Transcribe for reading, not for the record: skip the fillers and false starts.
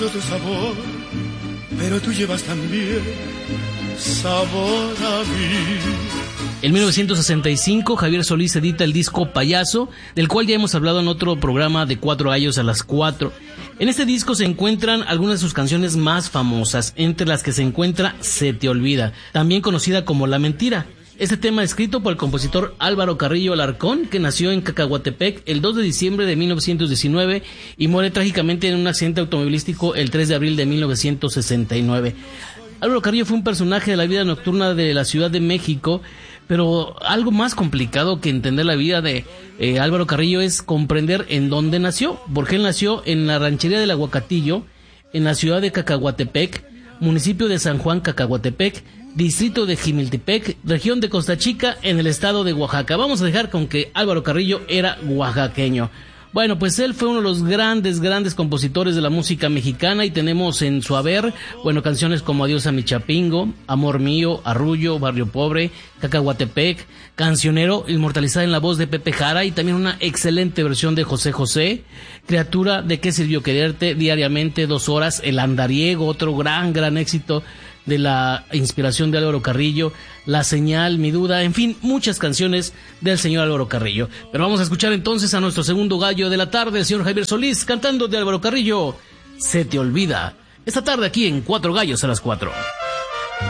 Tu sabor, pero tú llevas también sabor a mí. En 1965, Javier Solís edita el disco Payaso, del cual ya hemos hablado en otro programa de 4 gallos a las 4. En este disco se encuentran algunas de sus canciones más famosas, entre las que se encuentra Se te olvida, también conocida como La Mentira. Este tema escrito por el compositor Álvaro Carrillo Alarcón, que nació en Cacahuatepec el 2 de diciembre de 1919 y muere trágicamente en un accidente automovilístico el 3 de abril de 1969. Álvaro Carrillo fue un personaje de la vida nocturna de la Ciudad de México, pero algo más complicado que entender la vida de Álvaro Carrillo es comprender en dónde nació, porque él nació en la ranchería del Aguacatillo, en la ciudad de Cacahuatepec, municipio de San Juan Cacahuatepec, distrito de Jimiltepec, región de Costa Chica, en el estado de Oaxaca. Vamos a dejar con que Álvaro Carrillo era oaxaqueño. Bueno, pues él fue uno de los grandes compositores de la música mexicana y tenemos en su haber, bueno, canciones como Adiós a mi Chapingo, Amor mío, Arrullo, Barrio Pobre, Cacahuatepec, Cancionero, inmortalizada en la voz de Pepe Jara y también una excelente versión de José José, Criatura, ¿de qué sirvió quererte? Diariamente, 2 horas, El Andariego, otro gran éxito de la inspiración de Álvaro Carrillo, La Señal, Mi Duda, en fin, muchas canciones del señor Álvaro Carrillo. Pero vamos a escuchar entonces a nuestro segundo gallo de la tarde, el señor Javier Solís, cantando de Álvaro Carrillo, Se te olvida. Esta tarde aquí en 4 gallos a las 4.